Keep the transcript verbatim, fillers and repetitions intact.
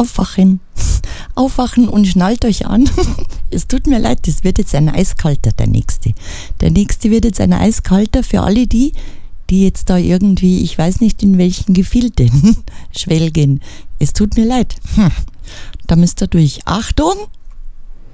aufwachen. Aufwachen und schnallt euch an. Es tut mir leid, das wird jetzt ein eiskalter, der nächste. Der nächste wird jetzt ein eiskalter für alle die, die jetzt da irgendwie, ich weiß nicht in welchen Gefilden schwelgen. Es tut mir leid. Hm. Da müsst ihr durch. Achtung!